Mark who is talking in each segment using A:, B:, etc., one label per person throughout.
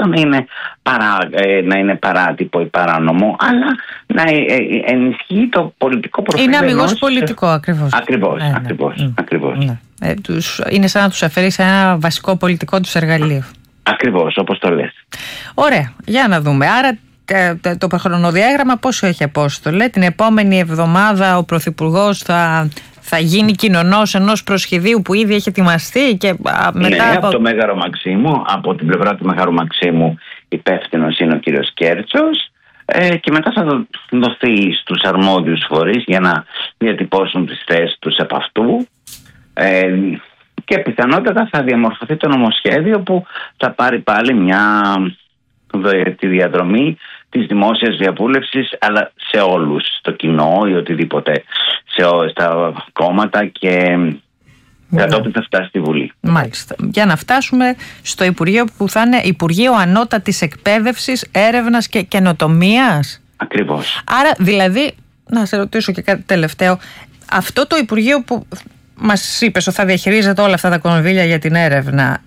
A: να είναι παράτυπο ή παράνομο, αλλά να ενισχύει το πολιτικό προφίλ.
B: Είναι αμιγώς πολιτικό, ακριβώς.
A: Ακριβώς.
B: Ναι. Είναι σαν να τους αφαιρεί σε ένα βασικό πολιτικό τους εργαλείο.
A: Ακριβώς, όπως το λες.
B: Ωραία, για να δούμε. Άρα το χρονοδιάγραμμα πόσο έχει, Απόστολε? Την επόμενη εβδομάδα ο Πρωθυπουργός θα γίνει κοινωνός ενός προσχεδίου που ήδη έχει ετοιμαστεί και μετά...
A: Ναι, από το Μέγαρο Μαξίμου, από την πλευρά του Μεγάρου Μαξίμου υπεύθυνος είναι ο κύριος Κέρτσος, και μετά θα δοθεί στους αρμόδιους φορείς για να διατυπώσουν τις θέσεις τους από αυτού, και πιθανότατα θα διαμορφωθεί το νομοσχέδιο που θα πάρει πάλι τη διαδρομή της δημόσιας διαβούλευσης, αλλά σε όλους, στο κοινό ή οτιδήποτε, στα κόμματα, και κατόπιν θα φτάσει στη Βουλή.
B: Μάλιστα. Για να φτάσουμε στο Υπουργείο που θα είναι Υπουργείο Ανώτατης Εκπαίδευσης, Έρευνας και Καινοτομίας.
A: Ακριβώς.
B: Άρα δηλαδή, να σε ρωτήσω και κάτι τελευταίο, αυτό το Υπουργείο που μας είπες ότι θα διαχειρίζεται όλα αυτά τα κονδύλια για την έρευνα,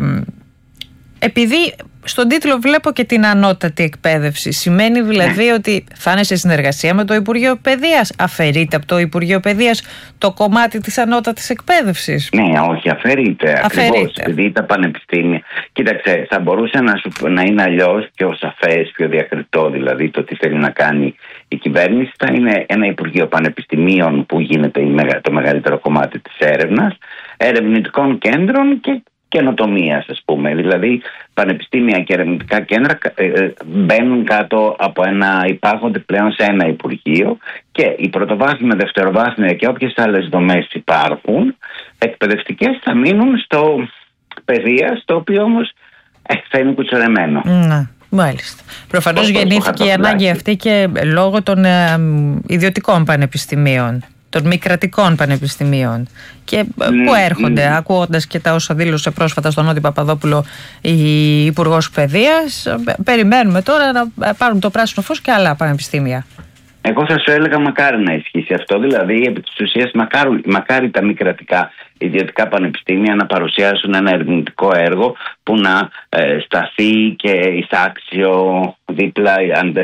B: επειδή στον τίτλο βλέπω και την ανώτατη εκπαίδευση, σημαίνει δηλαδή ότι θα είναι σε συνεργασία με το Υπουργείο Παιδείας? Αφαιρείται από το Υπουργείο Παιδείας το κομμάτι της ανώτατης εκπαίδευσης?
A: Ναι, όχι, αφαιρείται. Ακριβώς, επειδή τα πανεπιστήμια... Κοίταξε, θα μπορούσε να είναι αλλιώς, πιο σαφές, πιο διακριτό, δηλαδή το τι θέλει να κάνει η κυβέρνηση. Θα είναι ένα Υπουργείο Πανεπιστημίων που γίνεται το μεγαλύτερο κομμάτι της έρευνας, ερευνητικών κέντρων και καινοτομίας, ας πούμε. Δηλαδή, πανεπιστήμια και ερευνητικά κέντρα μπαίνουν κάτω από υπάρχονται πλέον σε ένα Υπουργείο, και η πρωτοβάθμια, δευτεροβάθμια και όποιες άλλες δομές υπάρχουν, εκπαιδευτικές, θα μείνουν στο παιδείας, το οποίο όμως θα είναι κουτσορεμένο.
B: Ναι, μάλιστα. Προφανώς γεννήθηκε η ανάγκη αυτή και λόγω των ιδιωτικών πανεπιστημίων, των μη κρατικών πανεπιστημίων, και που έρχονται, ακούγοντας και τα όσα δήλωσε πρόσφατα στον Νότι Παπαδόπουλο η Υπουργός Παιδείας, περιμένουμε τώρα να πάρουν το πράσινο φως και άλλα πανεπιστήμια.
A: Εγώ θα σου έλεγα μακάρι να ισχύσει αυτό, δηλαδή επί της ουσίας μακάρι τα μη κρατικά ιδιωτικά πανεπιστήμια να παρουσιάσουν ένα ερευνητικό έργο που να σταθεί και εισάξιο δίπλα,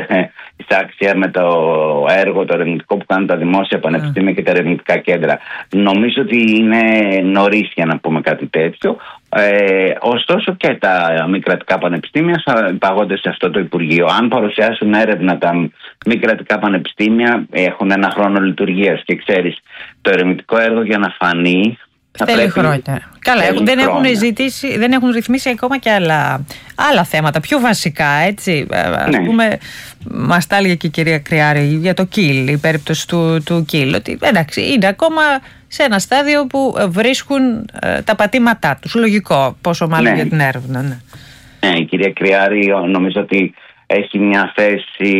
A: εισάξια με το έργο το ερευνητικό που κάνουν τα δημόσια πανεπιστήμια και τα ερευνητικά κέντρα. Νομίζω ότι είναι νωρίς για να πούμε κάτι τέτοιο. Ωστόσο και τα μη κρατικά πανεπιστήμια θα υπαγόνται σε αυτό το Υπουργείο. Αν παρουσιάσουν έρευνα τα μη κρατικά πανεπιστήμια, έχουν ένα χρόνο λειτουργίας, και ξέρεις, το ερευνητικό έργο για να φανεί
B: θέλει χρόνια. Καλά, δεν έχουν ρυθμίσει ακόμα και άλλα θέματα, πιο βασικά, έτσι. Ας πούμε, μας τα έλεγε και η κυρία Κριάρη για το ΚΙΛ, η περίπτωση του ΚΙΛ, ότι εντάξει, είναι ακόμα σε ένα στάδιο που βρίσκουν τα πατήματά τους. Λογικό, πόσο μάλλον για την έρευνα.
A: Ναι, η κυρία Κριάρη νομίζω ότι έχει μια θέση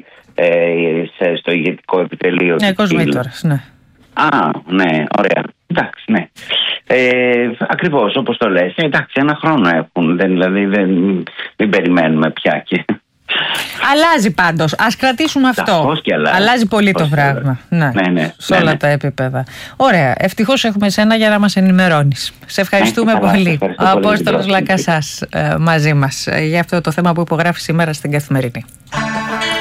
A: στο ηγετικό επιτελείο του
B: Κοσμήτωρας, ναι.
A: Ναι, ωραία. Εντάξει, ναι. Ακριβώς όπως το λες. Εντάξει, ένα χρόνο έχουν. Δηλαδή δεν περιμένουμε πια.
B: Αλλάζει πάντως. Ας κρατήσουμε αυτό. Αλλάζει πολύ το πράγμα. Ναι, σε όλα τα επίπεδα. Ωραία. Ευτυχώς έχουμε σένα για να μας ενημερώνεις. Σε ευχαριστούμε πολύ. Ο Απόστολος Λακασάς μαζί μας για αυτό το θέμα που υπογράφει σήμερα στην Καθημερινή.